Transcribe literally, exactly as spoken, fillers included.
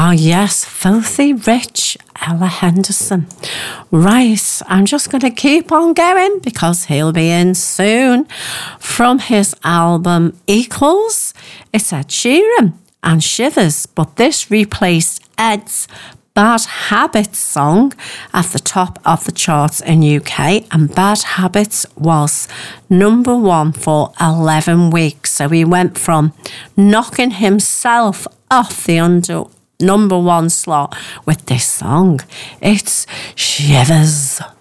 Oh, yes, Filthy Rich, Ella Henderson. Right, I'm just going to keep on going because he'll be in soon. From his album Equals, it's Ed Sheeran and Shivers, but this replaced Ed's Bad Habits song at the top of the charts in U K, and Bad Habits was number one for eleven weeks. So he went from knocking himself off the under number one slot with this song. It's Shivers.